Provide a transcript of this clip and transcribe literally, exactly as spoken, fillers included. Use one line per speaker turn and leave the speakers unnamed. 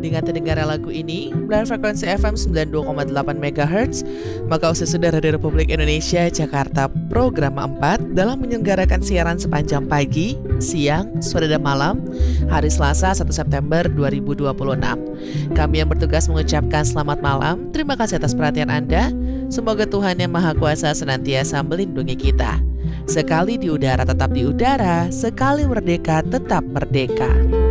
Dengan terdengar lagu ini melalui frekuensi F M sembilan puluh dua koma delapan megahertz, maka usia sudah Radio Republik Indonesia Jakarta program empat dalam menyelenggarakan siaran sepanjang pagi, siang, sore dan malam hari Selasa satu September dua ribu dua puluh enam. Kami yang bertugas mengucapkan selamat malam. Terima kasih atas perhatian Anda. Semoga Tuhan Yang Maha Kuasa senantiasa melindungi kita. Sekali di udara tetap di udara, sekali merdeka tetap merdeka.